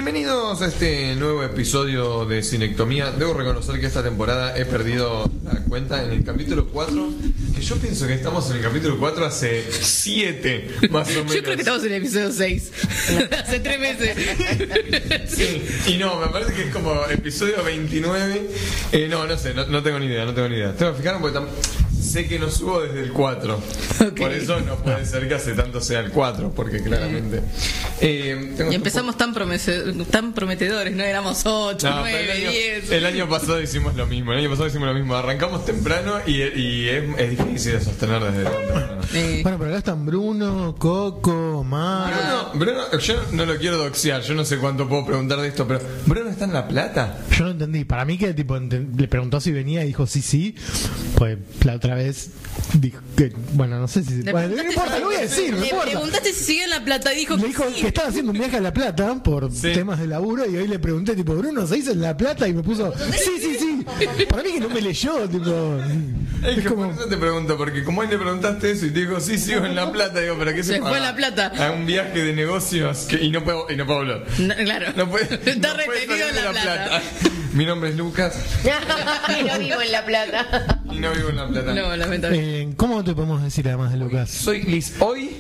Bienvenidos a este nuevo episodio de Cinectomía. Debo reconocer que esta temporada he perdido la cuenta en el capítulo 4, que yo pienso que estamos en el capítulo 4 hace 7, más o menos. Yo creo que estamos en el episodio 6, hace 3 meses. Sí, y no, me parece que es como episodio 29. No sé, no tengo ni idea. Tengo que fijarme porque sé que no subo desde el 4. Okay. Por eso no puede ser que hace tanto sea el 4, porque claramente... y empezamos tan prometedores, no éramos 8, 9, 10. El año pasado hicimos lo mismo. Arrancamos temprano y es difícil de sostener desde temprano. Bueno, pero acá están Bruno, Coco, Mar. Bruno, yo no lo quiero doxear, yo no sé cuánto puedo preguntar de esto, pero ¿Bruno está en La Plata? Yo no entendí. Para mí que tipo le preguntó si venía y dijo sí. Pues la otra vez dijo que, bueno, no sé si... Bueno, no importa, lo voy a decir, Le preguntaste si sigue en La Plata y dijo que sí. Que estaba haciendo un viaje a La Plata por temas de laburo y hoy le pregunté, tipo, Bruno, ¿se hizo en La Plata? Y me puso, sí. Para mí que no me leyó, tipo... Es que como... por eso te pregunto, porque como hoy le preguntaste eso y te dijo, sí, sigo en La Plata, digo, ¿pero qué se fue a La Plata? A un viaje de negocios y no puedo hablar. Claro. No puede, está retenido en La Plata. Mi nombre es Lucas. Y no vivo en La Plata. No, lamentablemente. ¿Cómo te podemos decir además de Lucas? Soy Liz. Hoy,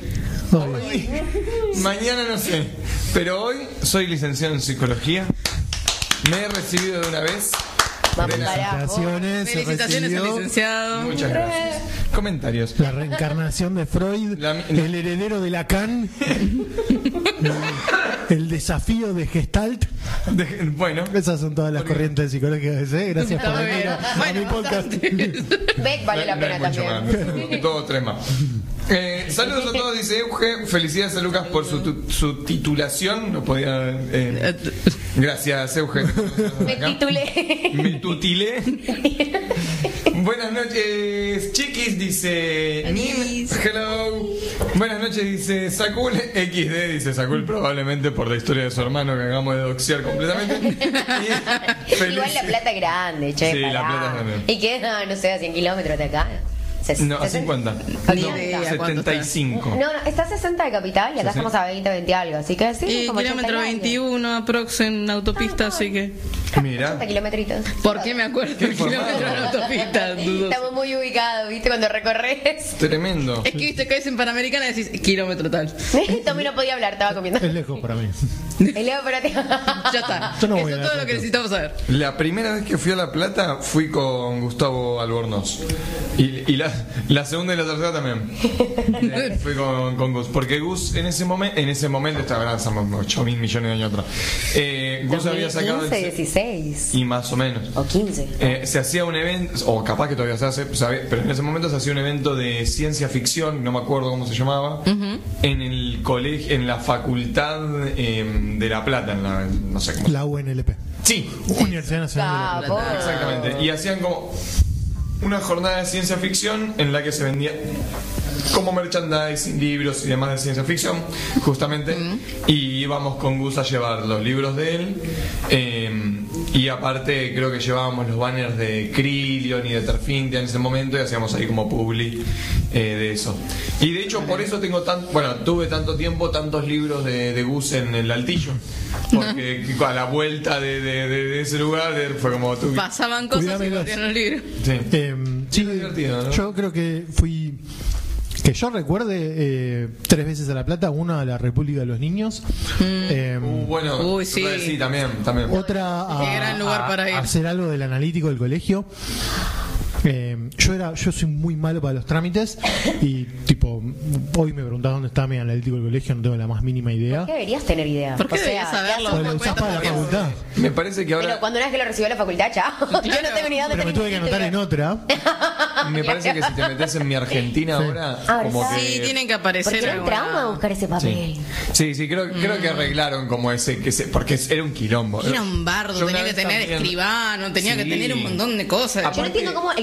mañana no sé, pero hoy soy licenciado en psicología. Me he recibido de una vez. Felicitaciones, licenciado. Muchas gracias. Comentarios. La reencarnación de Freud, el heredero de Lacan, el desafío de Gestalt. Bueno, esas son todas las corrientes psicológicas. Gracias por venir a mi podcast. Beck vale la pena también. Todo trema. Saludos a todos, dice Euge. Felicidades a Lucas por su titulación. No podía. Gracias, Euge. Me tutilé. Buenas noches, chiquis, dice Nim. Hello. Buenas noches, dice Sakul. XD, dice Sakul, probablemente por la historia de su hermano que acabamos de doxear completamente. Igual La Plata es grande, che. Sí, La Plata es grande. Y queda, no sé, a 100 kilómetros de acá. No, a 50. No, 75. No, está a 60 de capital y acá estamos a 20 algo, así que sí. Y como kilómetro 21 aprox en autopista, así que... Mira. 80 kilometritos. ¿Por qué me acuerdo del kilómetro en autopista? Estamos muy ubicados, ¿viste? Cuando recorres. Tremendo. Es que viste, caes en Panamericana y decís kilómetro tal. Tommy no podía hablar, estaba comiendo. Es lejos para mí. Es lejos para ti. Ya está. Yo no voy Eso es todo lo que necesitamos saber. La primera vez que fui a La Plata fui con Gustavo Albornoz. Y la segunda y la tercera también. Fui con Gus. Porque Gus en ese momento estaba grande, 8.000 millones de años atrás. Gus había sacado 15, 16. Y más o menos. O 15. Se hacía un evento, o capaz que todavía se hace, pero en ese momento se hacía un evento de ciencia ficción, no me acuerdo cómo se llamaba, en el colegio, en la facultad de La Plata, no sé cómo. La UNLP. Sí. Universidad Nacional de La Plata. Exactamente. Y hacían como una jornada de ciencia ficción en la que se vendía como merchandising, libros y demás de ciencia ficción, justamente. Y íbamos con Gus a llevar los libros de él. Y aparte creo que llevábamos los banners de Krillion y de Terfintia en ese momento y hacíamos ahí como publi de eso. Y de hecho por eso tuve tanto tiempo, tantos libros de Gus en el altillo. Porque a la vuelta de ese lugar fue como tú. Pasaban cosas y corrían los libros. Sí. Sí, divertido, ¿no? Yo creo que fui... Que yo recuerde 3 veces a La Plata, una a la República de los Niños. Bueno, sí, también. Otra Qué gran lugar para ir. A hacer algo del analítico del colegio. Yo soy muy malo para los trámites y tipo hoy me preguntás dónde está mi analítico del colegio, no tengo la más mínima idea. ¿Por qué deberías tener idea? ¿Por qué deberías saberlo? Lo usás para la facultad. Me parece que ahora... Pero cuando una vez que lo recibió la facultad, chao. Claro. Yo no tengo ni idea de Pero me tuve que anotar en otra. Me parece que si te metes en Mi Argentina ahora, como que... Sí, tienen que aparecer. Porque era un trauma buscar ese papel. Sí, creo que arreglaron como porque era un quilombo. Era un bardo, Yo tenía una que vez tener también- escribano, tenía que Sí. tener un montón de cosas. Yo no entiendo cómo el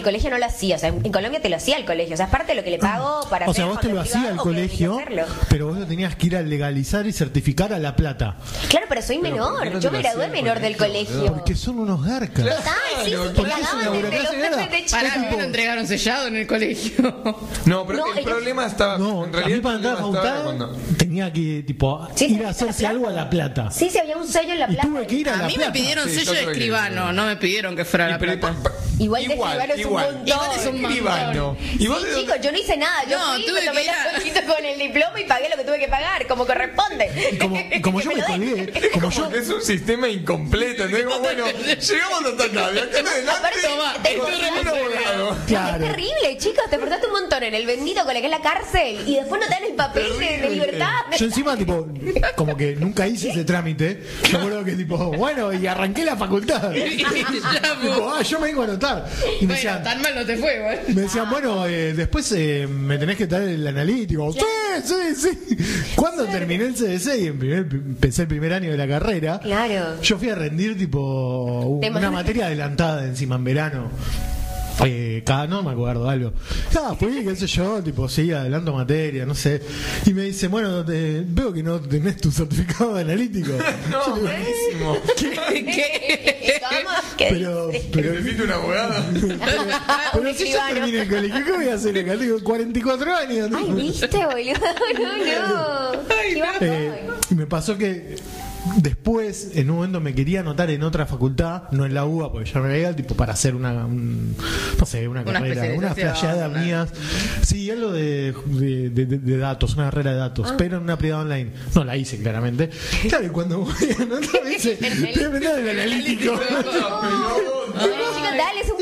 colegio no lo hacía. O sea, en Colombia te lo hacía el colegio. O sea, es parte de lo que le pago para o hacer. sea, vos te lo hacía el colegio, pero vos lo tenías que ir a legalizar y certificar a La Plata. Claro, pero soy menor. Yo me gradué menor del colegio. Porque son unos garcas. Total, sí, porque es una burocracia. Para mí no entregaron sellado en el colegio. No, pero el problema estaba. En realidad, para entrar a facultad tenía que ir a hacerse algo a La Plata. Sí, había un sello en La Plata. Y tuve que ir a La Plata. A mí me pidieron sello de escribano, no me pidieron que fuera a La Plata. Igual de escribano es un montón. Escribano. Sí, chicos, yo no hice nada. Yo fui, me tomé la fotito con el diploma y pagué lo que tuve que pagar, como corresponde. Como yo me colgué. Como que es un sistema incompleto. Entonces, bueno, llegamos hasta acá. De acá en adelante. Claro. Es terrible, chicos. Te portaste un montón en el bendito con la que es la cárcel y después no te dan el papel de libertad. Yo encima, como que nunca hice ese trámite. Yo acuerdo que, bueno, y arranqué la facultad. Yo me vengo a anotar. Y me decían, tan mal no te fue, ¿eh? Me decían, bueno, después me tenés que dar el analítico. Sí. Cuando terminé el CDC y empecé el primer año de la carrera, yo fui a rendir una materia adelantada encima en verano. No me acuerdo algo. Fui, qué sé yo, sí, adelanto materia, no sé. Y me dice, bueno, veo que no tenés tu certificado de analítico. No, buenísimo. ¿Qué? Pero necesito un abogado. Pero si yo terminé el colegio, ¿qué voy a hacer acá? Tengo 44 años. Ay, viste, boludo. No. Y me pasó que después, en un momento, me quería anotar en otra facultad, no en la UBA, porque ya me veía para hacer una carrera, una flasheada mías. Sí, algo de datos, una carrera de datos, pero en una privada online. No la hice, claramente. Claro, y cuando voy a anotar, me dice, te voy a meter en el analítico. Dale, es un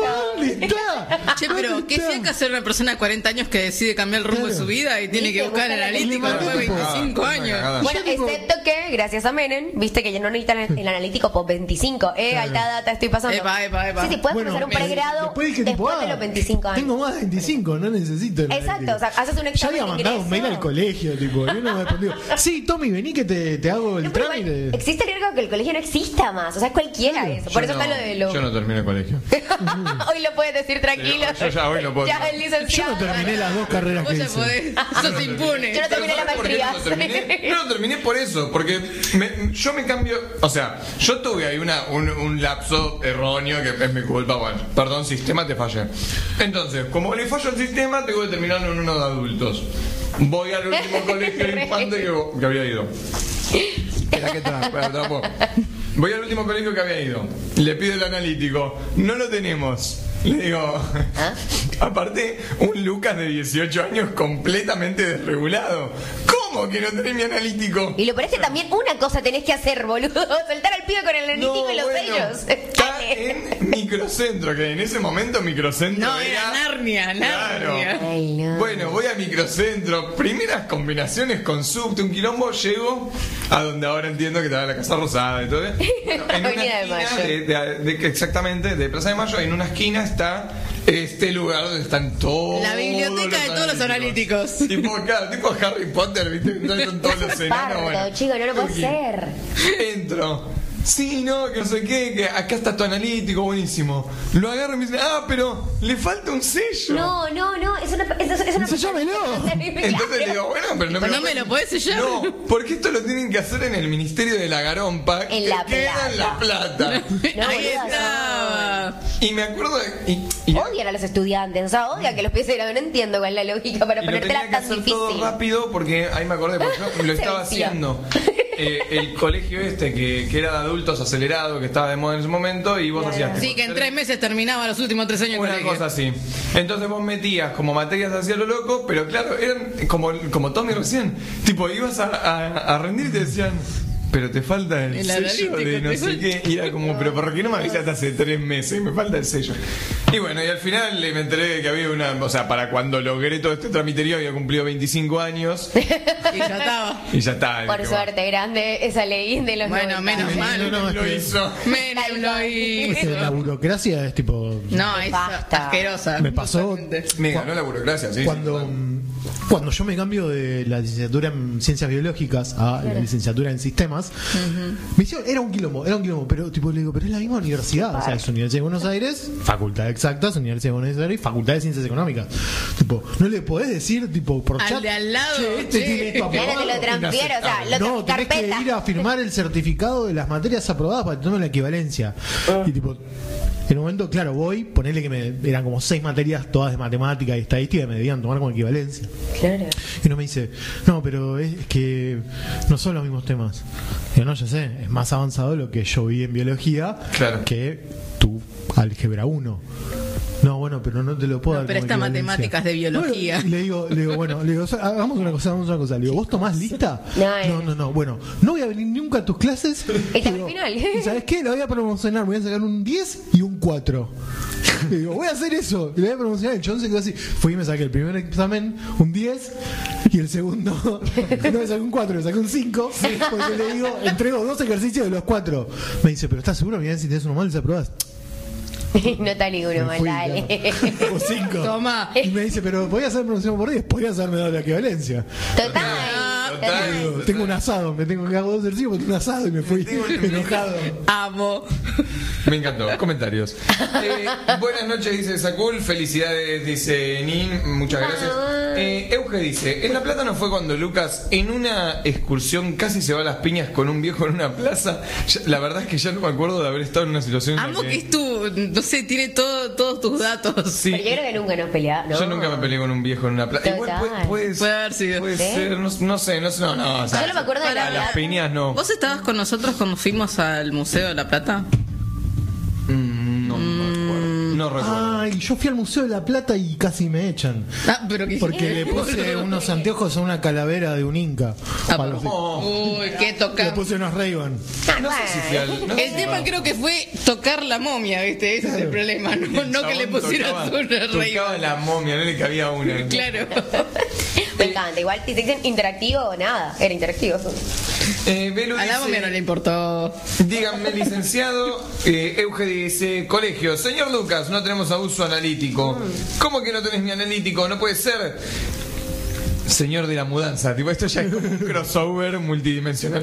parto. Che, pero ¿qué tiene que hacer una persona de 40 años que decide cambiar el rumbo de su vida y tiene que buscar el analítico después de 25 años? Bueno, excepto que, gracias a Menem, viste que ya no necesitan el analítico por 25. Alta data estoy pasando. Epa. Sí, puedes hacer un pregrado después de los 25 años. Tengo más de 25, no necesito el Exacto, o sea, haces un examen. Ya había mandado un mail al colegio, yo no me respondió. Sí, Tommy, vení que te hago el trámite. Existe el riesgo que el colegio no exista más, o sea, es cualquiera eso. Por eso está lo de lo. Yo no terminé el colegio. Hoy lo puedes decir tranquilo. Yo ya hoy lo puedo. Ya el licenciado. Yo no terminé las dos carreras que hice. Sos impune. Yo no terminé la maestría. No lo terminé por eso, porque yo me cambio, o sea, yo tuve ahí un lapso erróneo que es mi culpa, bueno, perdón, sistema, te fallé. Entonces, como le fallo al sistema, tengo que terminar en uno de adultos. Voy al último colegio de infante que había ido. Espera que trapo. Voy al último colegio que había ido. Le pido el analítico. No lo tenemos. Le digo, aparte, un Lucas de 18 años completamente desregulado. ¿Cómo que no tenés mi analítico? Y lo peor es que también una cosa tenés que hacer, boludo. Soltar al pibe con el analítico y los sellos. Está en Microcentro, que en ese momento Microcentro era Narnia. Claro. Ay, no. Bueno, voy a Microcentro. Primeras combinaciones con subte, un quilombo. Llego a donde ahora entiendo que estaba la Casa Rosada y todo. Bueno, en una esquina exactamente, de Plaza de Mayo, en una esquina está este lugar donde están todos la biblioteca de todos los analíticos. Tipo Harry Potter, ¿viste? Entonces son todos los enanos. Bueno, chico, no lo puedo ser. Entro. Sí, no, que no sé qué, que acá está tu analítico, buenísimo. Lo agarro y me dice, pero le falta un sello. No, es una sellámelo. Entonces le digo, bueno, pero no me lo podés sellar. No, porque esto lo tienen que hacer en el Ministerio de la Garompa, en que La queda en La Plata. Ahí estaba. Y me acuerdo odian a los estudiantes, o sea, odian que los pies de grado, no entiendo cuál es la lógica para ponértela tan difícil. Todo rápido porque ahí me acordé porque yo lo estaba haciendo. El colegio que era de adultos acelerado, que estaba de moda en ese momento, y vos hacías... Sí, que en 3 meses terminaba los últimos 3 años. Una cosa así. Entonces vos metías como materias hacia lo loco, pero claro, eran como Tommy recién. Tipo, ibas a rendir y te decían... Pero te falta el sello de no sé qué. Y era como, pero ¿por qué no me avisaste hace 3 meses? Me falta el sello. Y bueno, y al final me enteré de que había una... O sea, para cuando logré todo este tramiterío había cumplido 25 años. Y ya estaba. Por suerte, grande esa ley de los... Bueno, menos mal. Lo hizo. Menem lo hizo. La burocracia es tipo... No, es asquerosa. Me pasó... Me ganó la burocracia, sí. Cuando cuando yo me cambio de la licenciatura en ciencias biológicas a la licenciatura en sistemas, me hicieron, era un quilombo, pero tipo le digo, pero es la misma universidad, o sea, es Universidad de Buenos Aires, Facultad de Exactas, Universidad de Buenos Aires, Facultad de Ciencias Económicas. Tipo, no le podés decir tipo por chat, de al lado, tiene esto aprobado. Claro, te lo transfiero, o sea, no, tenés que ir a firmar el certificado de las materias aprobadas para que tomen la equivalencia. Y tipo, en un momento, claro, voy, ponele que eran como 6 materias todas de matemática y estadística, y me debían tomar como equivalencia. Claro. Y uno me dice, no, pero es que no son los mismos temas. Digo, no, ya sé, es más avanzado lo que yo vi en biología que tu álgebra 1. No, bueno, pero no te lo puedo dar. Pero esta matemáticas de biología. Bueno, le digo, hagamos una cosa. Le digo, ¿vos tomás lista? No. Bueno, no voy a venir nunca a tus clases. Está al final. ¿Y sabes qué? Lo voy a promocionar, voy a sacar un 10 y un 4. Le digo, voy a hacer eso. Y le voy a promocionar. El chabón se quedó así. Fui y me saqué el primer examen, un 10, y el segundo, no me saqué un 4, me saqué un 5. Porque le digo, entrego 2 ejercicios de los 4. Me dice, pero ¿estás seguro? Mirá, si tenés uno mal, desaprobás. No está ninguno mal, dale. O 5. Toma. Y me dice, pero podías haber pronunciado por 10, podías haberme dado la equivalencia. Total. Tengo un asado, me tengo que hacer 2 ejercicios porque tengo un asado y me fui enojado. Amo. Me encantó. Comentarios. Buenas noches, dice Sakul. Felicidades, dice Nin. Muchas gracias. Euge dice, en La Plata no fue cuando Lucas en una excursión casi se va a las piñas con un viejo en una plaza. La verdad es que ya no me acuerdo de haber estado en una situación. Amo que es tú, no sé, tiene todos tus datos. Sí. Pero yo creo que nunca nos peleamos. No. Yo nunca me peleé con un viejo en una plaza. Igual puede haber sido. Puede ser, no sé, no. O sea, yo no me acuerdo de a las piñas no. ¿Vos estabas con nosotros cuando fuimos al Museo de La Plata? No recuerdo. Ay, yo fui al Museo de La Plata y casi me echan. ¿Pero qué? Porque le puse unos anteojos a una calavera de un inca. Uy, qué tocar. Le puse unos Ray-Ban. No sé si fui al... El tema creo que fue tocar la momia, ¿viste? Ese es el problema. No que le pusieras una Ray-Ban. Tocaba la momia, no le cabía una. Claro. Me encanta. Igual si te dicen interactivo, nada. Era interactivo. A la momia no le importó. Díganme, licenciado. Euge dice, colegio. Señor Lucas, no tenemos abuso analítico. ¿Cómo que no tenés mi analítico? No puede ser. Señor de la mudanza. Tipo, esto ya es como un crossover multidimensional.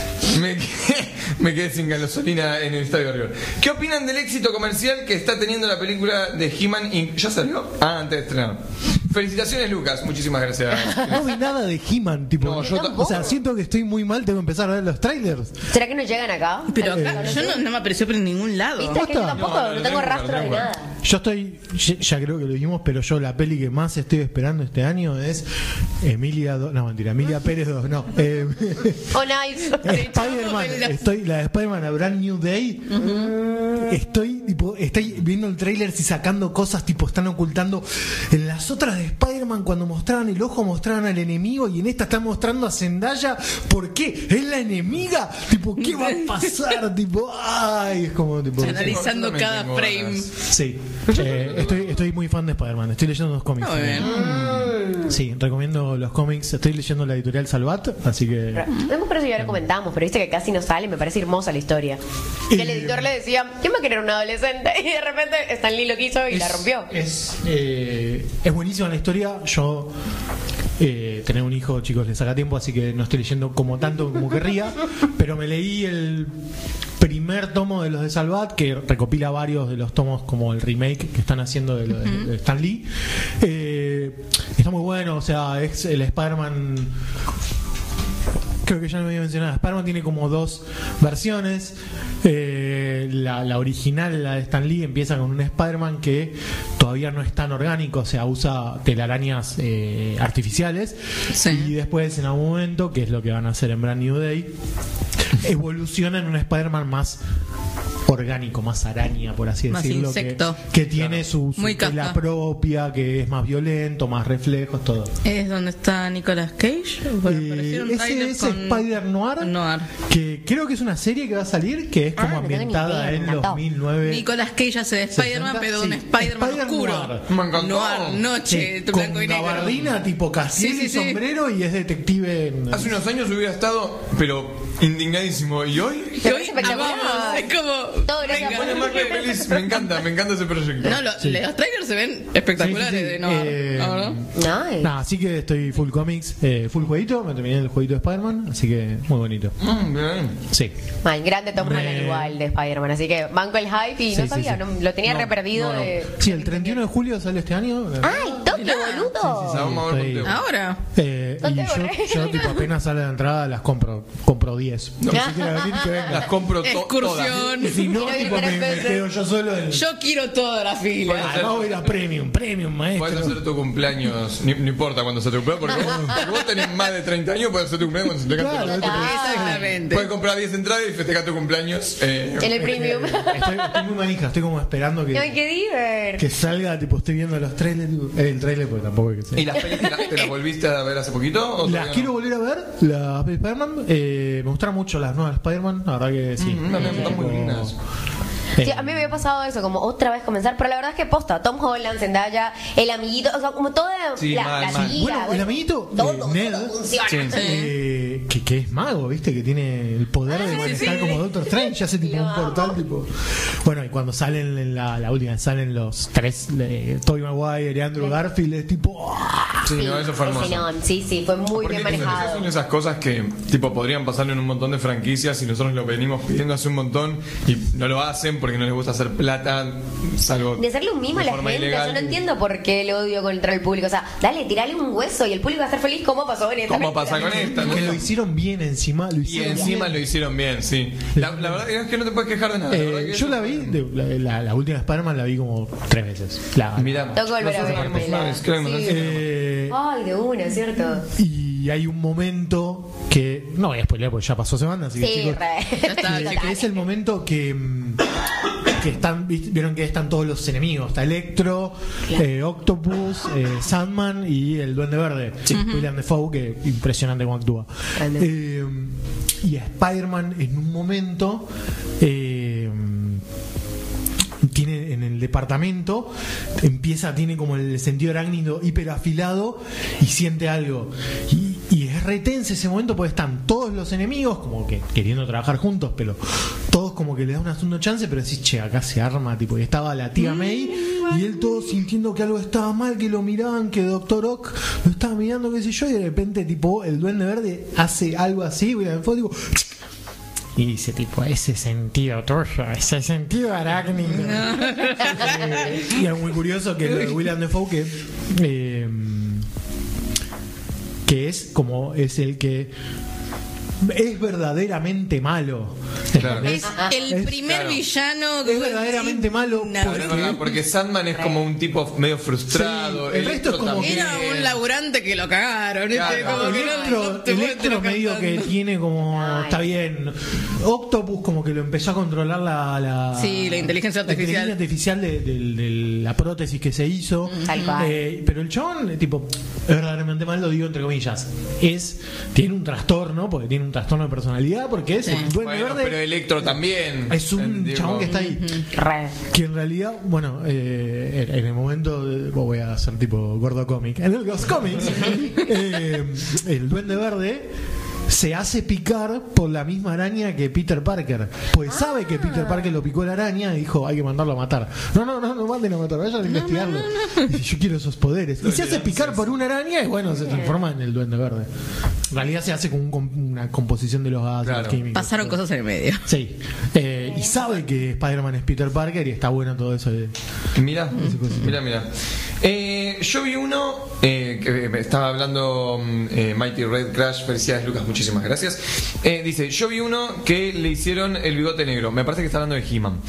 Me quedé sin gasolina en el Estadio River. ¿Qué opinan del éxito comercial que está teniendo la película de He-Man? ¿Ya salió? Antes de estrenar. Felicitaciones, Lucas. Muchísimas gracias. No vi nada de He-Man, tipo. No, o sea, siento que estoy muy mal, tengo que empezar a ver los trailers. ¿Será que no llegan acá? Pero acá yo no me apareció por ningún lado. ¿Viste? Que yo tampoco, no tengo rastro de nada. Yo estoy, ya creo que lo dijimos, pero yo la peli que más estoy esperando este año es Emilia Pérez 2, no. Oh, nice. Spider-Man, la de Spider-Man A Brand New Day. Estoy viendo el trailer y sacando cosas, tipo, están ocultando. En las otras de Spider-Man, cuando mostraban el ojo, mostraban al enemigo, y en esta están mostrando a Zendaya. ¿Por qué? ¿Es la enemiga? Tipo, ¿qué va a pasar? Tipo, ay, es como tipo. Analizando cada frame. Sí. Estoy muy fan de Spider-Man. Estoy leyendo los cómics. Sí, recomiendo los cómics. Estoy leyendo la editorial Salvat, así que. No por eso ya lo comentamos, pero viste que casi no sale. Me parece hermosa la historia. Y el editor le decía, ¿quién va a querer un adolescente? Y de repente Stan Lee lo quiso y la rompió. Es buenísima la historia. Yo tener un hijo, chicos, le saca tiempo, así que no estoy leyendo como tanto como querría, pero me leí el primer tomo de los de Salvat, que recopila varios de los tomos, como el remake que están haciendo de Stan Lee. Está muy bueno, o sea, es el Spider-Man. Creo que ya no me había mencionado. Spider-Man tiene como 2 versiones. La original, la de Stan Lee, empieza con un Spider-Man que todavía no es tan orgánico, o sea, usa telarañas artificiales. Sí. Y después, en algún momento, que es lo que van a hacer en Brand New Day, evoluciona en un Spider-Man más orgánico, más araña, por así más decirlo, insecto. que tiene su Muy tela propia, que es más violento, más reflejos, todo. ¿Es donde está Nicolas Cage? Ese es Spider-Noir, que creo que es una serie que va a salir, que es como ambientada en los 2009. Nicolas Cage hace de Spider-Man, pero un Spider-Man oscuro. Noir, noche, sí, blanco con y negro. gabardina, tipo Cassiel y sombrero, y es detective. Hace unos años hubiera estado, pero indignadísimo. ¿Y hoy? Hoy amamos, es como Todo gracias por feliz. Me encanta ese proyecto. No, los trailers se ven espectaculares de no. Así que estoy full comics, full jueguito. Me terminé el jueguito de Spider-Man, así que muy bonito. Bien. Sí. Man, grande Tom Holland igual de Spider-Man, así que banco el hype y no sabía, no, lo tenía re perdido. Sí, el 31 de julio sale este año. ¡Ay, Tokio, boludo! Vamos a ver contigo. Ahora. Y yo tipo apenas sale la entrada las compro 10. No, si quiere venir, que venga. Las compro Excursión. Y si no, tipo me quedo yo solo en... Yo quiero toda la fila. Vamos a ir a Premium, maestro. Puedes hacer tu cumpleaños, no importa cuando se te cumpleaños, porque vos tenés más de 30 años, puedes hacer tu cumpleaños cuando se te cante. Exactamente. Puedes comprar 10 entradas y festejar tu cumpleaños. En el Premium. Estoy muy manija, estoy como esperando ¡Ay, qué diver! que salga, tipo, estoy viendo los trailers. El trailer, porque tampoco es que sea. ¿Y las pelis te las volviste a ver hace poquito? ¿O Las quiero volver a ver, las de Spider-Man. Me gustaron mucho las nuevas Spider-Man, la verdad que sí. Están muy lindas. Sí, a mí me había pasado eso, como otra vez comenzar, pero la verdad es que posta, Tom Holland, Zendaya, el amiguito, o sea, como toda la tía. Bueno, el amiguito todo Ned, funciona. que es mago, ¿viste? Que tiene el poder de manejar como Doctor Strange, hace tipo un portal, tipo... Bueno, y cuando salen en la última, salen los tres, Tobey Maguire y Andrew Garfield, es tipo... Sí, no, eso fue hermoso. Sí, fue muy bien manejado. Son esas cosas que tipo podrían pasarle en un montón de franquicias y nosotros lo venimos pidiendo hace un montón y no lo hacen porque no les gusta hacer plata, salvo de hacerle un mimo a la gente. Ilegal. Yo no entiendo por qué el odio contra el público. O sea, dale, tirale un hueso y el público va a estar feliz. ¿Cómo pasó en esta? ¿Cómo pasa con esta? Que lo hicieron bien encima. Lo hicieron bien, sí. La verdad es que no te puedes quedar de nada. Yo la vi, la última Spider-Man la vi como 3 veces. Mirá, tengo que volver a verla. Ay, de una, ¿cierto? Y hay un momento que no voy a spoilear porque ya pasó semana, así que chicos, que es el momento que están, vieron que están todos los enemigos, está Electro, Octopus, Sandman y el Duende Verde, William Dafoe, que impresionante cómo actúa. Y a Spider-Man en un momento tiene en el departamento, tiene como el sentido arácnido hiper afilado y siente algo. Y es retense ese momento porque están todos los enemigos como que queriendo trabajar juntos, pero todos como que le dan una segunda chance, pero decís, che, acá se arma, tipo, y estaba la tía May y él todo sintiendo que algo estaba mal, que lo miraban, que Doctor Ock lo estaba mirando, qué sé yo, y de repente, tipo, el Duende Verde hace algo así, tipo, y dice, tipo, ese sentido tuyo, ese sentido arácnido. Y es muy curioso que lo de William Dafoe, que es como es el que es verdaderamente malo. Claro. Es el primer villano. Es verdaderamente malo. Porque Sandman es como un tipo medio frustrado. Sí, el resto es como que era un laburante que lo cagaron. Claro. Electro medio que tiene como está bien. Octopus como que lo empezó a controlar la inteligencia artificial de la prótesis que se hizo. Pero el chabón tipo es verdaderamente malo, lo digo entre comillas. Tiene un trastorno, porque tiene un trastorno de personalidad, porque es un Duende Verde. Pero Electro también. Es un chabón que está ahí. Que en realidad, bueno, en el momento voy a hacer tipo gordo cómic. En los cómics, el Duende Verde se hace picar por la misma araña que Peter Parker. Pues sabe que Peter Parker lo picó la araña y dijo, hay que mandarlo a matar. No manden a matar, vayan a investigarlo. Dice, yo quiero esos poderes. Y se hace picar por una araña y bueno, se transforma en el Duende Verde. En realidad se hace con una composición de los gases químicos. Pasaron cosas en el medio. Sí. Y sabe que Spider-Man es Peter Parker y está bueno todo eso. Mira. Yo vi uno que me estaba hablando Mighty Red Crash. Felicidades, Lucas, muchísimas gracias. Dice, yo vi uno que le hicieron el bigote negro. Me parece que está hablando de He-Man.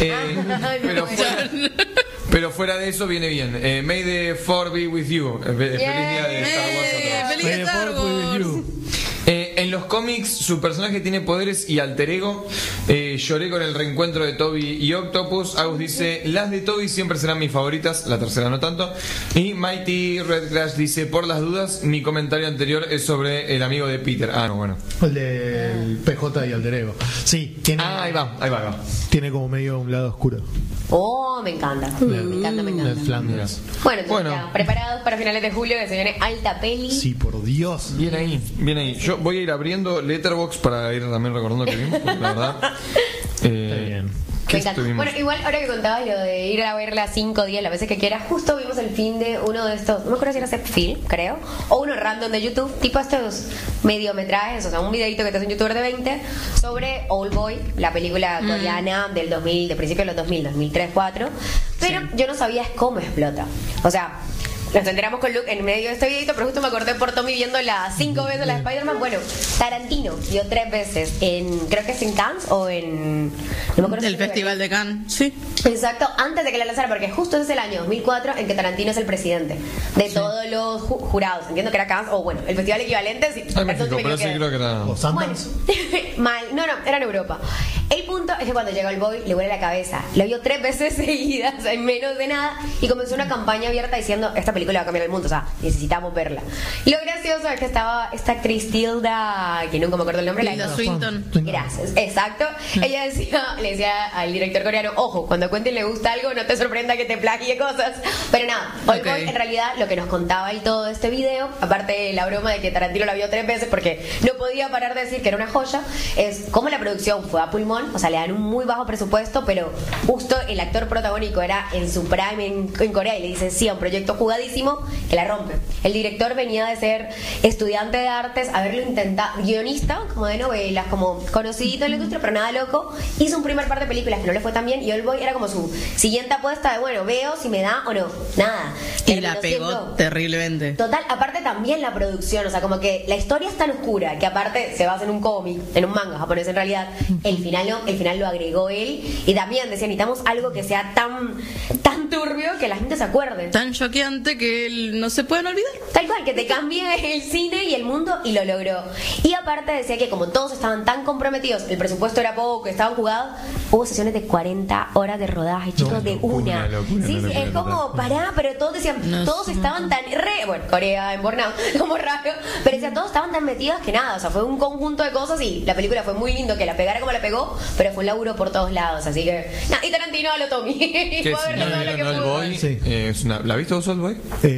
Pero fuera de eso viene bien. May the Fourth be with you. Feliz día de Star Wars. Feliz Star Wars. En los cómics su personaje tiene poderes y alter ego. Lloré con el reencuentro de Toby y Octopus. Agus dice, las de Toby siempre serán mis favoritas, la tercera no tanto. Y Mighty Red Crash dice, por las dudas, mi comentario anterior es sobre el amigo de Peter. No, bueno. El del PJ y alter ego. Sí, tiene. Ahí va. Tiene como medio un lado oscuro. Oh, me encanta. Me encanta. Bueno, entonces ya, preparados para finales de julio que se viene alta peli. Sí, por Dios. Bien ahí. Yo voy a ir abriendo Letterboxd para ir también recordando que vimos, porque la verdad. Está bien. ¿Qué Me encanta. estuvimos? Bueno, igual ahora que contabas lo de ir a verla 5 días, las veces que quieras, justo vimos el fin de uno de estos, no me acuerdo si era Film, creo, o uno random de YouTube, tipo estos mediometrajes, o sea, un videito que te hace un youtuber de 20 sobre Old Boy, la película coreana del 2000, de principios de los 2000, 2003, 2004, pero yo no sabía cómo explota. O sea, nos enteramos con Luke en medio de este videito, pero justo me acordé por Tommy viendo las 5 veces la de Spider-Man. Bueno, Tarantino dio 3 veces creo que es en Cannes o en... No me acuerdo El Festival de Cannes, sí. Exacto, antes de que la lanzara, porque justo ese es el año 2004 en que Tarantino es el presidente de todos los jurados. Entiendo que era Cannes, o bueno, el festival equivalente. Sí, México, pero sí creo que era... ¿O Sundance? Bueno, mal, no, era en Europa. El punto es que cuando llega el boy le huele la cabeza. Lo vio 3 veces seguidas en menos de nada y comenzó una campaña abierta diciendo: esta película va a cambiar el mundo, o sea, necesitamos verla. Y lo gracioso es que estaba esta actriz Tilda, que nunca me acuerdo el nombre. Tilda Swinton. Gracias, exacto. Ella le decía al director coreano: ojo, cuando a Quentin le gusta algo, no te sorprenda que te plagie cosas. Pero nada, Old Boy en realidad lo que nos contaba y todo este video, aparte de la broma de que Tarantino la vio 3 veces porque no podía parar de decir que era una joya, es cómo la producción fue a pulmón. O sea, le dan un muy bajo presupuesto, pero justo el actor protagónico era en su prime en Corea y le dicen sí a un proyecto jugadísimo que la rompe. El director venía de ser estudiante de artes, haberlo intentado, guionista, como de novelas, como conocidito en la industria, pero nada loco. Hizo un primer par de películas que no le fue tan bien y Old Boy era como su siguiente apuesta de bueno, veo si me da o no. Nada. Y la pegó terriblemente. Total, aparte también la producción, o sea, como que la historia es tan oscura que aparte se basa en un cómic, en un manga japonés en realidad. El final lo agregó él y también decía, necesitamos algo que sea tan turbio que la gente se acuerde. Tan choqueante que no se pueden olvidar. Tal cual, que te cambie el cine y el mundo, y lo logró. Y aparte decía que como todos estaban tan comprometidos, el presupuesto era poco, estaban jugados, hubo sesiones de 40 horas de rodaje, chicos, de una. Sí, es como, pará, pero todos decían, todos estaban tan bueno, Corea en Burnout, como raro, pero decían, todos estaban tan metidos que nada, o sea, fue un conjunto de cosas y la película fue muy lindo que la pegara como la pegó, pero fue un laburo por todos lados, así que nada, y Tarantino a lo Tommy. ¿Qué es Old Boy? Sí. ¿La viste vos, Old Boy?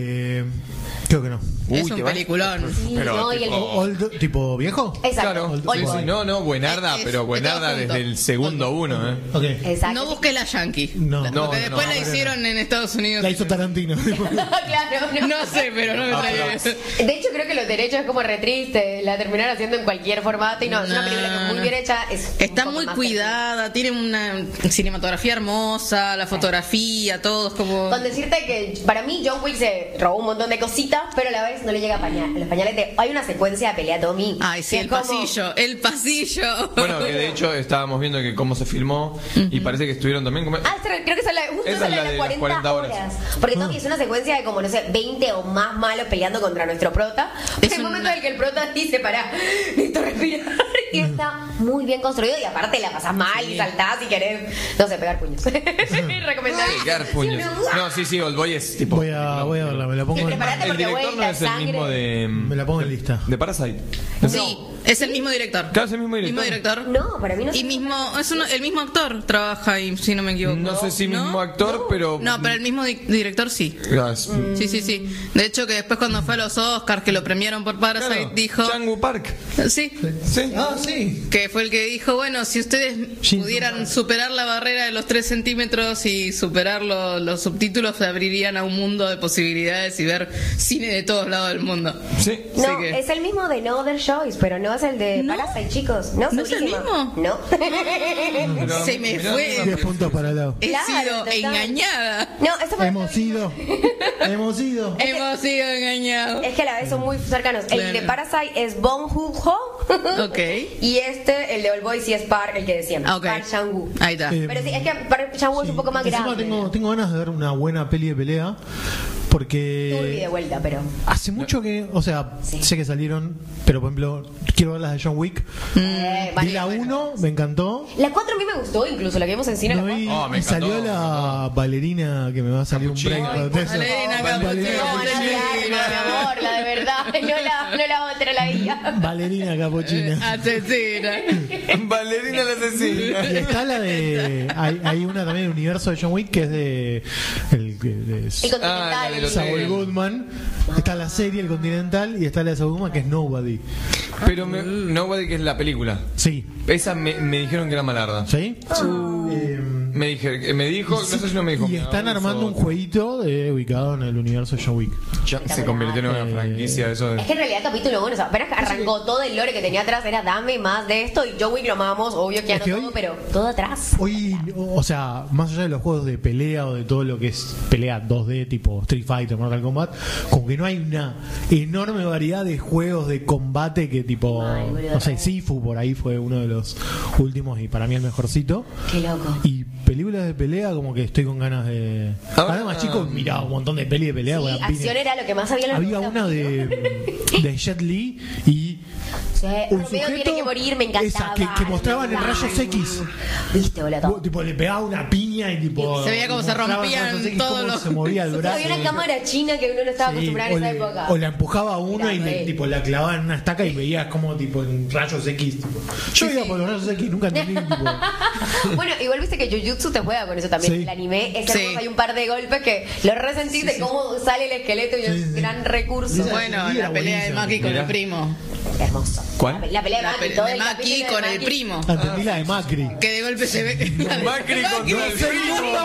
Creo que no. Es un peliculón. Sí, Pero no, y Old, ¿tipo viejo? Exacto. Claro, sí, no, buenarda, pero buenarda desde el segundo uno, Ok. Exacto. No busqué la Yankee. No. Porque después la hicieron en Estados Unidos. La hizo Tarantino. Claro, no. No sé, pero no me traía eso. De hecho, creo que los derechos es como re triste. La terminaron haciendo en cualquier formato y no, es una película que es muy bien hecha. Está muy cuidada, tiene una cinematografía hermosa, la fotografía, todo es como... Con decirte que para mí John Wick se robó un montón de cositas, pero a la vez no le llega a los pañales hay una secuencia de pelea Tommy. Ay, sí, el pasillo. Bueno, que de hecho estábamos viendo que cómo se filmó y parece que estuvieron también como... Creo que esa es la de las 40 horas. Porque Tommy es una secuencia de como, no sé, 20 o más malos peleando contra nuestro prota. Es el momento en el que el prota dice, pará, necesito respirar. Y está muy bien construido y aparte la pasás mal y saltás y querés, no sé, pegar puños. Recomendable. Pegar puños. No, sí, Old Boy es tipo... Voy a verla, me la pongo en... El director no es el mismo de... Me la pongo en lista. De Parasite. Sí, es el mismo director. Claro, es el mismo director. No, para mí no. Y el mismo actor trabaja ahí, si no me equivoco. No sé si mismo actor, pero... No, pero el mismo director sí. Sí. De hecho, que después cuando fue a los Oscars, que lo premiaron por Parasite, Claro, dijo... Chang-woo Park. Sí. Ah, sí. Que fue el que dijo, bueno, si ustedes pudieran superar la barrera de los 3 centímetros y superar los subtítulos, se abrirían a un mundo de posibilidades y ver cine de todos lados del mundo. Sí. No, es el mismo de No Other Choice, pero no es el de Parasite, chicos. ¿No es el mismo? No. Se me fue. 10 puntos para el lado. He Claro, sido total. engañada. No, esto fue... Hemos ido Hemos sido engañados. Es que a la vez son muy cercanos. El Claro. de Parasite es Bong Joon-ho. Ok. Y el de Old Boy, sí es Park, el que decían. Ah, ok. Park Chan-wook. Ahí está. Pero sí, es que Park Chan-wook es un poco más Encima grande. tengo ganas de ver una buena peli de pelea. Turbio Porque de vuelta, pero... hace mucho que, o sea, Sí. sé que salieron, pero por ejemplo, quiero ver las de John Wick. Vi la 1, me encantó. La 4 a mí me gustó, incluso la que vimos en cine. No, la y, me y encantó. salió la bailarina que me va a salir un break. de eso. Valerina No, Capuchina. mi amor, la de verdad. No la vamos a tener la guía. Valerina Capuchina. Asesina. Valerina la asesina. Y está la de. Hay una también del universo de John Wick que es de. El Ah, la Continental. de los Saul Goodman. Está la serie El Continental y está la de Saul Goodman que es Nobody. Pero Nobody, que es la película. Sí. Esa me dijeron que era malarda. ¿Sí? Me dijo, no sé si no me dijo. Y están armando un jueguito ubicado en el universo de John Wick. Se convirtió en una franquicia eso. Es que en realidad capítulo 1, o sea, apenas arrancó todo el lore que tenía atrás, era dame más de esto, y John Wick lo amamos, obvio que todo, pero todo atrás. Hoy, o sea, más allá de los juegos de pelea o de todo lo que es pelea 2D tipo Street Fighter, Mortal Kombat, como que no hay una enorme variedad de juegos de combate que tipo, no sé, Sifu por ahí fue uno de los últimos y para mí el mejorcito. Qué loco. Y películas de pelea como que estoy con ganas de... Además, chicos, miraba un montón de pelis de pelea. Sí, acción era lo que más había. Había una de Jet Li y un sujeto tiene que morir, me encantaba. Que mostraban en rayos X. Viste, boludo. Tipo, le pegaba una piña y tipo... Se veía cómo se rompían todos los... Se movía el brazo. Había una cámara china que uno no estaba acostumbrado en esa época. O la empujaba a uno y tipo, la clavaba en una estaca y veías como tipo en rayos X. Tipo. Yo iba por los rayos X, nunca entendí. Tipo... Bueno, igual viste que Jujutsu te juega con eso también. El anime es hermoso, hay un par de golpes que lo resentís de cómo sale el esqueleto y es gran recurso. Bueno, la pelea de Maki con el primo. Hermoso. ¿Cuál? La pelea de Maki con el primo. Entendí la de Macri. Que de golpe se ve. Macri contra el primo.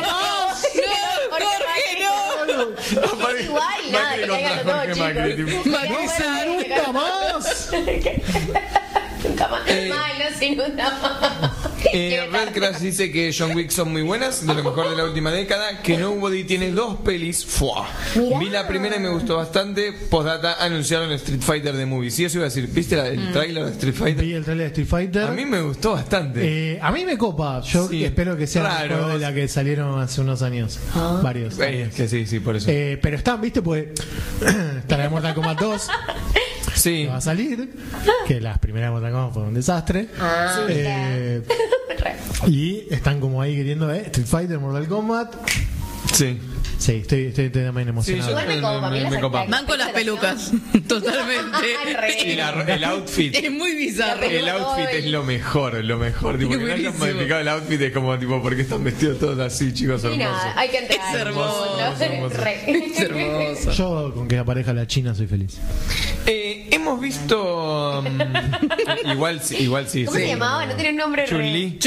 No, igual, nada, que caigan los dos, chicos. Macri nunca más. Nunca más. No se inunda más. Red Crash dice que John Wick son muy buenas, de lo mejor de la última década, que Nobody tiene 2 pelis. Vi la primera y me gustó bastante. Postdata, anunciaron Street Fighter de Movies. Y eso iba a decir, ¿viste el tráiler de Street Fighter? Vi el tráiler de Street Fighter. A mí me gustó bastante. A mí me copa. Yo espero que sea mejor de la que salieron hace unos años. Varios. Que sí, por eso. Pero están, ¿viste? Pues está la de Mortal Kombat 2. Sí. Que va a salir. Que las primeras de Mortal Kombat fueron un desastre. Y están como ahí queriendo Street Fighter, Mortal Kombat. Sí. Sí, estoy también emocionado. Sí, me copa. Van con las pelucas. Totalmente. Y el outfit. Es muy bizarro. El outfit es lo mejor. Tipo, que no hayan modificado el outfit es como, tipo, ¿por qué están vestidos todos así, chicos? Y nada, hay que entrar. Es hermoso. Es hermoso. Yo con que aparezca la China soy feliz. Hemos visto... igual sí. ¿Cómo se llamaba? No tiene nombre. Chun-Li.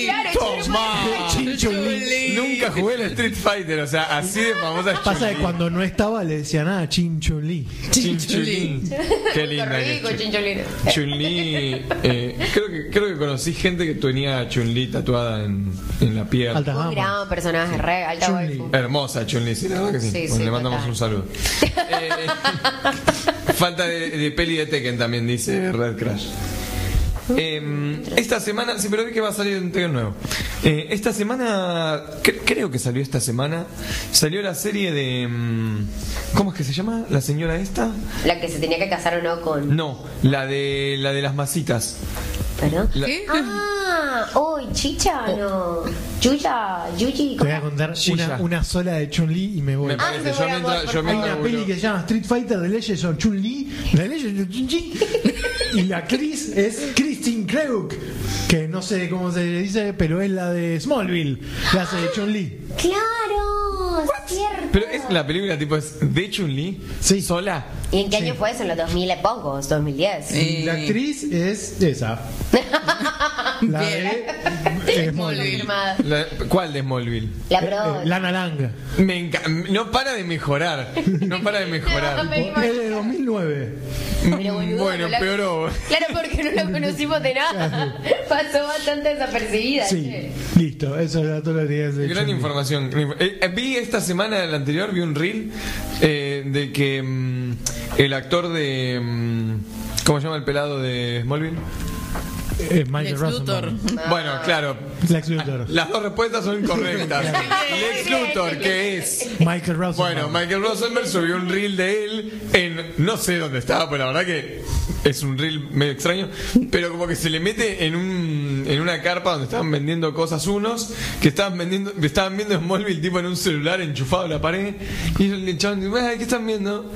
Chun-Li. Nunca jugué el Street Fighter, o sea, así de famosa es Pasa que cuando no estaba le decía nada, Chun-Li. Chun-Li. Qué linda Chun-Li. Creo que conocí gente que tenía a Chun-Li tatuada en la pierna. Un gran personaje, re alta waifu. Hermosa Chun-Li, sí, la verdad que sí. Bueno, le mandamos un saludo. Falta de peli de Tekken también, dice Red Crash. Esta semana, sí, pero vi que va a salir un Tekken nuevo. Esta semana, creo que salió esta semana, salió la serie de... ¿Cómo es que se llama? ¿La señora esta? La que se tenía que casar o no con... No, la de las masitas. ¿Perdón? ¿Qué? Chicha, no. Yuji. Te voy a contar una sola de Chun-Li y me voy. Me parece, yo hay una peli que se llama Street Fighter, de Legends of Chun-Li, la Legends of Chun-Li, y la actriz es Christine Kreuk, que no sé cómo se le dice, pero es la de Smallville, la hace de Chun-Li. Claro, es cierto. Pero es la película tipo es de Chun-Li, sí, sola. ¿Y en qué año fue eso? ¿En los 2000 y pocos? ¿2010? Y la actriz es esa. La de Smallville. ¿Cuál de Smallville? Lana Lang. No para de mejorar. No para de mejorar. Es de 2009. Bueno, peoró. Claro, porque no la conocimos de nada. Pasó bastante desapercibida. Sí, listo. Eso era todo lo que tenía que decir. Gran información. Vi esta semana, la anterior, vi un reel de que el actor de... ¿Cómo se llama el pelado de Smallville? Michael Luthor. Bueno, claro. Lex Luthor. Las dos respuestas son incorrectas. Lex Luthor, que es Michael Rosenberg. Bueno, Michael Rosenberg subió un reel de él en no sé dónde estaba, pero la verdad que es un reel medio extraño, pero como que se le mete en una carpa donde estaban vendiendo cosas unos que estaban viendo Smallville tipo en un celular enchufado a la pared, y el chabón dice, ¿qué están viendo?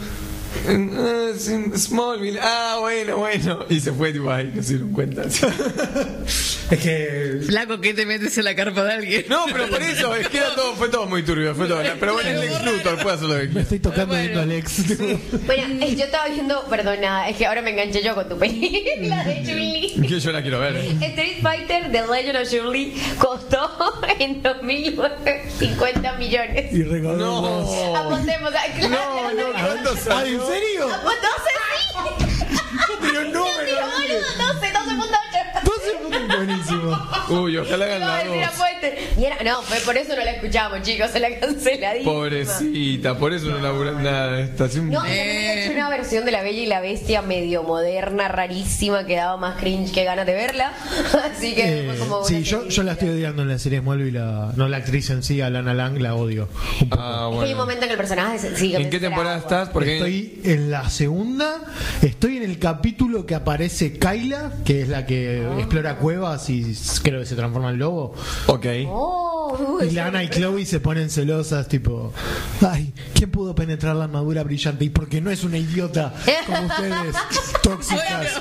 Smallville, bueno, y se fue tipo ahí, no se dieron cuenta. Es que... Flaco, ¿qué te metes en la carpa de alguien? No, pero por eso, es que fue todo muy turbio, fue todo. Pero bueno, el Lex Luthor puede hacer lo que Me quiera. estoy tocando viendo a Lex. Bueno, yo estaba viendo, perdona, es que ahora me enganché yo con tu película de Chun-Li. Que yo la quiero ver. Street Fighter The Legend of Chun-Li costó en 2009 50 millones. Y recordemos... No. Apostemos a... No, ¿cuándo ¿Ah, salió? en serio? Entonces sí. Pero no, Pero boludo, 12.8. 12 buenísimo. Uy, ojalá hagan No, la decir voz. apueste. Y era, no, fue por eso no la escuchamos, chicos, se la canceladísima. Pobrecita, por eso no labura en la estación. No, también había hecho una versión de La Bella y la Bestia medio moderna, rarísima, que daba más cringe que ganas de verla. Así que fue como una Sí, yo la estoy odiando en la serie Smallville, no la actriz en sí, Alana Lang, la odio un poco. Ah, Es que hay un bueno. momento en que el personaje se sigue. ¿En qué temporada estás? Porque Estoy en la segunda, estoy en el capítulo que aparece Kyla, que es la que explora cuevas y creo que se transforma en lobo. Ok. Y Lana y Chloe se ponen celosas, tipo, ay, ¿quién pudo penetrar la armadura brillante? Y porque no es una idiota como ustedes, tóxicas,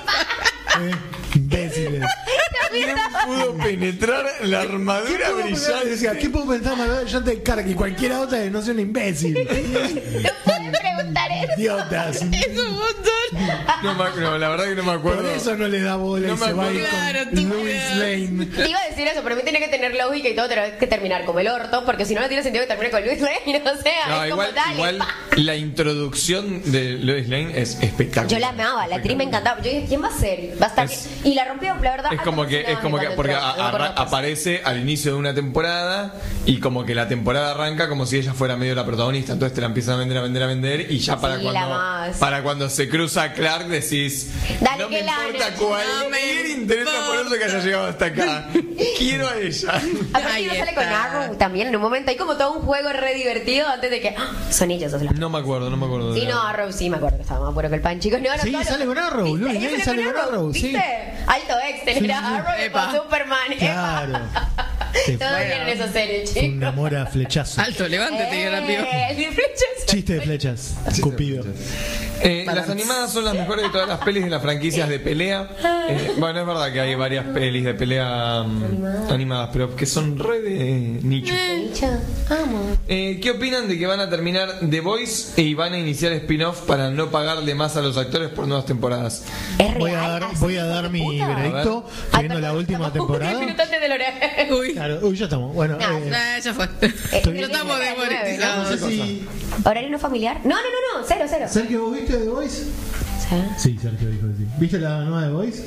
imbéciles. ¿Quién pudo penetrar la armadura brillante? Decía, ¿quién pudo penetrar la armadura brillante de Kark? Y cualquiera otra que no sea un imbécil. No pueden preguntar eso. Idiotas. Es un montón. No, la verdad que no me Por acuerdo. eso no le da bola No y me se va a acuerdo. ir Claro, con tú, Louis Lane. Te iba a decir eso, pero a mí tiene que tener lógica y todo, tenés que terminar como el orto, porque si no, no tiene sentido que termine con Luis Lane, o sea, No, es igual, como dale. igual la introducción de Lois Lane es espectacular. Yo la amaba, la actriz me encantaba. Yo dije, ¿quién va a ser? Va a estar Es- bien. Y la rompió, la verdad. Es como que, porque aparece al inicio de una temporada y como que la temporada arranca como si ella fuera medio la protagonista, entonces te la empiezan a vender y ya Sí, la más. para cuando se cruza Clark decís, Dale, no me que la importa Ana, cualquier interés amoroso que haya llegado hasta acá, quiero a ella. Aparte Ahí no sale con está. Arrow también en un momento. Hay como todo un juego re divertido antes de que. Son ellos, o sea, No me acuerdo. Sí, no, Arrow sí me acuerdo que estaba más puro que el pan, chicos. No, Sí, todo sale lo- con Arrow, ¿Viste? Louis Ella Lane sale con Arrow, sí. ¿Viste? Alto Exten, Sí, era sí. Arrow y Epa. con Superman. Claro. Todo bien en esa serie, chicos. Un amor a flechazo. Alto, levántate, rápido. El de flechas. Chiste de flechas. Cupido. Las animadas son las mejores de todas las pelis de las franquicias de pelea. Bueno, es verdad que hay varias pelis de pelea animadas, pero que son re de nicho. Amo. ¿Qué opinan de que van a terminar The Voice y van a iniciar spin-off para no pagarle más a los actores por nuevas temporadas? Es Voy a real, dar, así, voy a hijo dar de mi puta. veredicto Ay, viendo la perdón, última estamos temporada. 10 minutos antes del horario. Uy, Claro, ya estamos. Bueno, ya fue. Estoy- No estamos no desmonetizados. sé si. ¿Horario no familiar? No, cero. Sergio, ¿vos viste The Voice? Sí, Sergio dijo que sí. ¿Viste la nueva The Voice?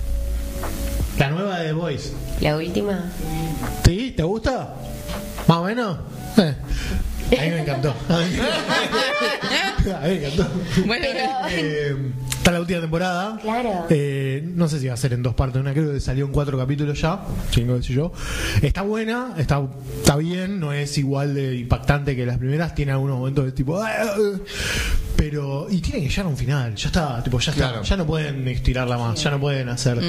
La nueva de The Voice. La última. ¿Sí? ¿Te gusta? ¿Más o menos? A mí me encantó. A mí me encantó. Bueno, Está la última temporada. Claro. No sé si va a ser en 2 partes. Una creo que salió en 4 capítulos ya. 5, qué sé yo. Está buena, está bien. No es igual de impactante que las primeras. Tiene algunos momentos de tipo. Pero. Y tiene que llegar a un final. Ya está. Tipo, ya está. Claro. Ya no pueden estirarla más. Ya no pueden hacer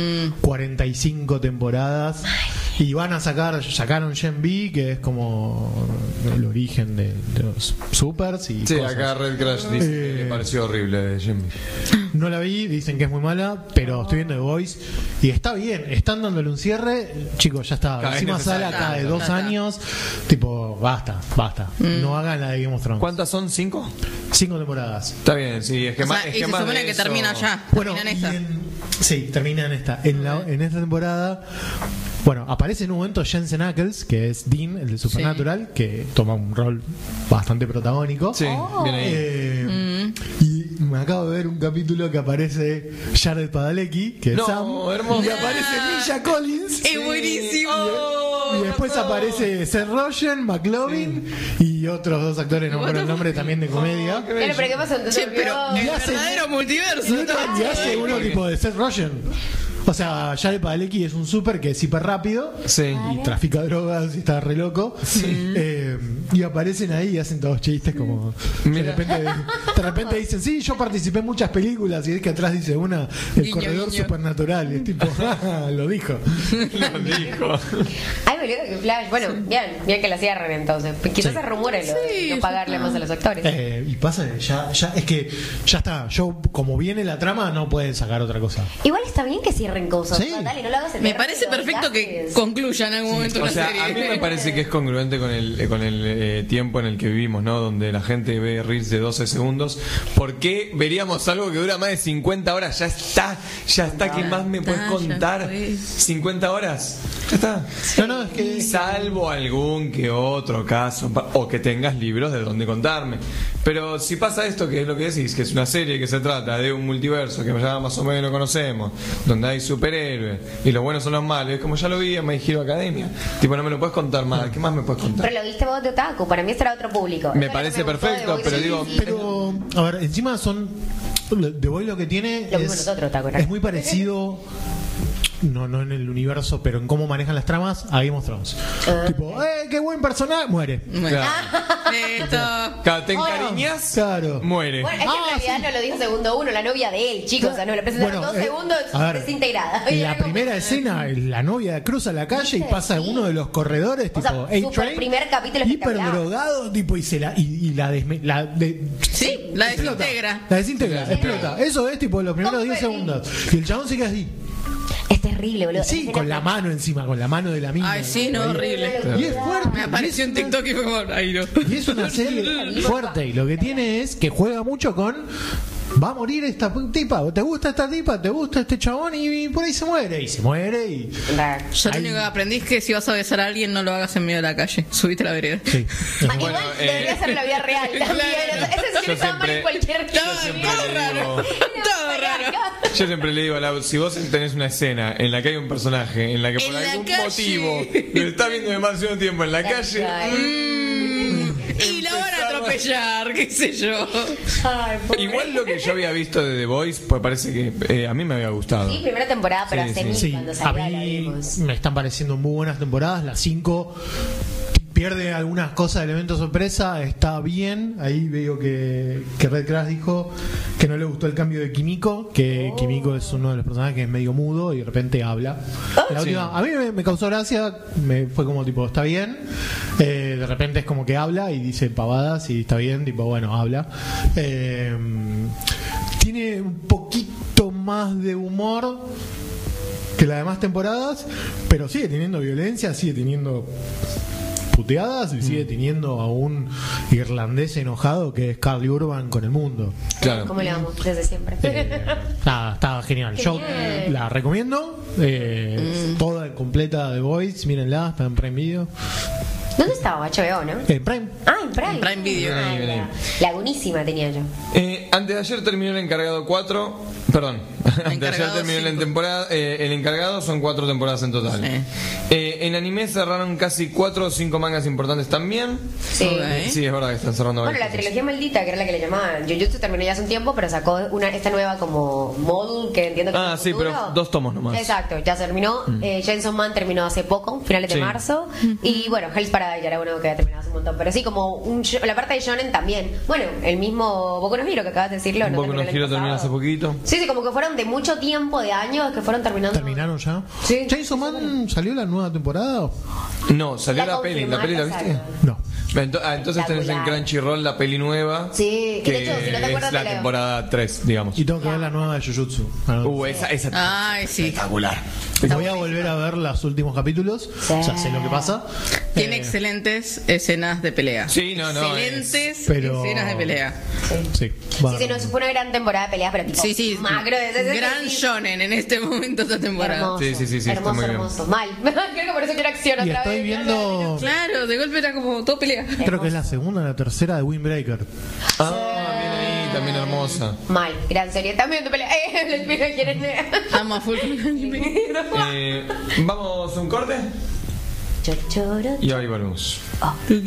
45 temporadas. Y van a sacaron Gen V, que es como el origen de los supers y Sí, cosas. acá Red Crash dice que le pareció horrible de Jimmy. No la vi, dicen que es muy mala, pero estoy viendo The Voice y está bien, están dándole un cierre, chicos, ya está. Cada vez Encima sale necesario. acá de Ya 2 está. años, tipo, basta. No hagan la de Game of Thrones. ¿Cuántas son? ¿5? 5 temporadas. Está bien, sí, es que o más. sea, Es y que se más supone de que eso- termina ya. Bueno, Termina en y esta. sí, termina en esta. En esta temporada, bueno, aparece en un momento Jensen Ackles, que es Dean, el de Supernatural, que toma un rol bastante protagónico. Sí, bien ahí. Y me acabo de ver un capítulo que aparece Jared Padalecki, que es No, Sam, hermoso. y aparece Misha Collins. Es buenísimo. Y después aparece Seth Rogen, McLovin y otros 2 actores, no me acuerdo el nombre, también de comedia. Pero ¿qué pasó? Entonces, Che, pero el Y hace- verdadero multiverso. Y hace uno tipo de Seth Rogen. O sea, Jared Padalecki es un súper que es hiper rápido Sí. y trafica drogas y está re loco. y aparecen ahí y hacen todos chistes como de repente dicen, sí, yo participé en muchas películas, y es que atrás dice una, el Guiño, corredor guiño. supernatural, y es tipo, lo dijo. Lo dijo. Ay, boludo, que flash. Bueno, bien que la cierren entonces. Quizás se rumore lo de no pagarle más a los actores. Y pasa que ya es que ya está, como viene la trama no pueden sacar otra cosa. Igual está bien que cierren cosas. Sí. No, dale, no lo hagas Me parece perfecto que concluya en algún momento O una sea, serie. a mí me parece que es congruente con el tiempo en el que vivimos, ¿no? Donde la gente ve reels de 12 segundos. ¿Por qué veríamos algo que dura más de 50 horas? Ya está, ¿qué más me puedes ya contar? fue. 50 horas, ya está. No, es que Salvo algún que otro caso, o que tengas libros de donde contarme. Pero si pasa esto, que es lo que decís, que es una serie que se trata de un multiverso que ya más o menos lo conocemos, donde hay superhéroes y los buenos son los malos, es como ya lo vi en My Hero Academia. Tipo, no me lo puedes contar más, ¿qué más me puedes contar? Pero lo viste vos de otaku, para mí esto era otro público. Me Eso parece es lo que perfecto, gustó de pero Boys. digo, pero a ver, encima son The Boys lo que tiene Lo mismo nosotros, Taco, ¿no? es muy parecido. No en el universo, pero en cómo manejan las tramas a Game of Thrones. Tipo, qué buen personaje, muere. Bueno. Claro. Listo. Claro, te encariñas, Claro. muere. Bueno, es que en realidad no lo dijo segundo uno, la novia de él, chicos. O sea, no lo presentaron Bueno, 2 segundos a ver, desintegrada. En la primera escena, la novia cruza la calle y pasa en uno de los corredores, tipo, sea, super A-Train, primer capítulo hiper espectacular. drogado, tipo, y se la Sí, la explota. desintegra. La desintegra, explota. Eso es tipo los primeros 10 segundos. Y el chabón se queda así. Es terrible, boludo. Sí, Escena con la mano encima, con la mano de la mina. Ay, sí, no, horrible. Y es fuerte. Me apareció en TikTok y fue como, ay, no. Y es una serie fuerte. Y lo que tiene es que juega mucho con. Va a morir esta tipa. ¿Te gusta esta tipa? ¿Te gusta este chabón? Y por ahí se muere. Y se muere. Y. Yo lo único que aprendí es que si vas a besar a alguien, no lo hagas en medio de la calle. Subiste a la vereda. Sí. Bueno, Igual debería ser la vida real también. Ese yo sí está mal en siempre- cualquier Todo raro. Todo raro. Yo siempre le digo a Lau, si vos tenés una escena en la que hay un personaje en la que por En la algún calle. motivo lo está viendo demasiado tiempo en la calle, Y la van a atropellar, qué sé yo. Ay, pobre. igual lo que yo había visto de The Voice, pues parece que a mí me había gustado. Sí, primera temporada, pero Sí, hace sí. mil Sí, cuando a salga la mí vimos. me están pareciendo muy buenas temporadas. Las 5 pierde algunas cosas de elemento sorpresa. Está bien. Ahí veo que Red Crash dijo que no le gustó el cambio de Kimiko. Que Kimiko es uno de los personajes que es medio mudo y de repente habla. La Sí. última, a mí me causó gracia. Fue como tipo, está bien. De repente es como que habla y dice pavadas y está bien. Tipo, bueno, habla. Tiene un poquito más de humor que las demás temporadas, pero sigue teniendo violencia, sigue teniendo puteadas y sigue teniendo a un irlandés enojado que es Carly Urban con el mundo. Claro. ¿Cómo le vamos? Desde siempre. Nada, está genial. Yo Genial. la recomiendo. Toda completa de Voice, mírenla, está en Prime Video. ¿Dónde estaba? HBO, ¿no? En Prime. Ah, en Prime. En Prime Video. Ah, Bien, bien. Lagunísima tenía yo. Antes de ayer terminó el encargado 4. Perdón. Antes de ayer Encargado terminó la 5. temporada. El encargado son 4 temporadas en total. En anime cerraron casi 4 o 5 mangas importantes también. Sí. Ok. Sí, es verdad que están cerrando Bueno, la varias cosas. trilogía maldita, que era la que le llamaban Jujutsu, terminó ya hace un tiempo, pero sacó esta nueva como module que entiendo que Ah, es el sí, futuro. pero 2 tomos nomás. Exacto, ya se terminó. Chainsaw Man terminó hace poco, finales de Sí. marzo. Y bueno, Hell's Paradise ya era uno que había terminado hace un montón. Pero sí, como la parte de Shonen también. Bueno, el mismo Boku no Hero que acabas de decirlo. Un poco no terminó el giro año terminó hace pasado. poquito. Sí, sí, como que fueron de mucho tiempo, de años, que fueron terminando. ¿Terminaron ya? Sí. ¿Chainsaw Man salió la nueva temporada? No, salió la peli. ¿La peli la viste? No. Entonces tenés en Espectacular. Crunchyroll la peli nueva. Sí, que de hecho, si no te acuerdas, es la te leo. temporada 3, digamos. Y tengo que ver la nueva de Jujutsu. Esa Ay, sí. espectacular. Voy a volver a ver los últimos capítulos. Ya sé lo que pasa. Tiene excelentes escenas de pelea. Sí, no, Excelentes pero- escenas de pelea. Sí. Sí, sí, no, fue una gran temporada de peleas, pero tipo Sí, sí. macro de Gran shonen en este momento esta temporada. Hermoso, Sí, está hermoso, muy bien. hermoso. Mal. Creo que por eso quiero acción Y otra estoy vez. viendo. Claro, de golpe era como todo pelea. Creo que es la segunda o la tercera de Windbreaker. Ah, bien ahí, también hermosa. Mal, gran serie. También de pelea. Les pido que quieren. Amo a full con el anime. Vamos a un corte Choro, choro. y ahí volvemos. Oh.